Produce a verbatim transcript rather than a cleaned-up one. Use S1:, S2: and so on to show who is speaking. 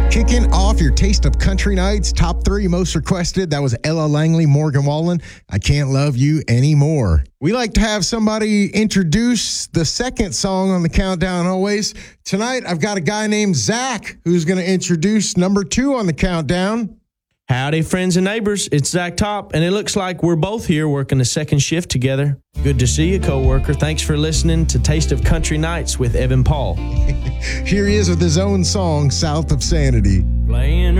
S1: Kicking off your Taste of Country Nights, top three most requested. That was Ella Langley, Morgan Wallen. I Can't Love You Anymore. We like to have somebody introduce the second song on the countdown always. Tonight, I've got a guy named Zach who's going to introduce number two on the countdown.
S2: Howdy, friends and neighbors. It's Zach Top, and it looks like we're both here working the second shift together. Good to see you, coworker. Thanks for listening to Taste of Country Nights with Evan Paul.
S1: Here he is with his own song, South of Sanity.
S2: Playing